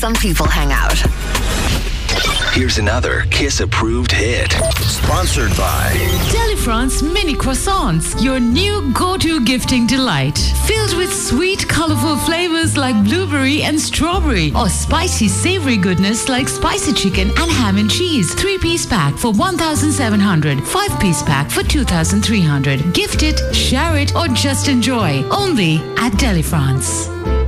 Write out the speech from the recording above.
Some people hang out. Here's another Kiss-approved hit. Sponsored by Delifrance Mini Croissants, your new go-to gifting delight. Filled with sweet, colorful flavors like blueberry and strawberry, or spicy, savory goodness like spicy chicken and ham and cheese. 3-piece pack for 1,700. 5-piece pack for 2,300. Gift it, share it, or just enjoy. Only at Delifrance.